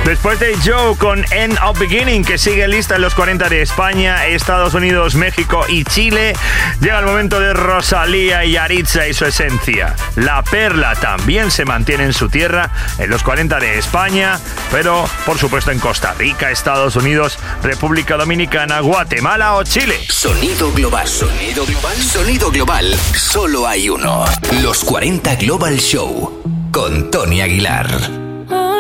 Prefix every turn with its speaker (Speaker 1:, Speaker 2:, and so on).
Speaker 1: Después de Joe con End of Beginning, que sigue lista en los 40 de España, Estados Unidos, México y Chile, llega el momento de Rosalía y Yaritza y su esencia. La Perla también se mantiene en su tierra en los 40 de España, pero por supuesto en Costa Rica, Estados Unidos, República Dominicana, Guatemala o Chile.
Speaker 2: Sonido global, sonido global, sonido global. Solo hay uno. Los 40 Global Show con Tony Aguilar.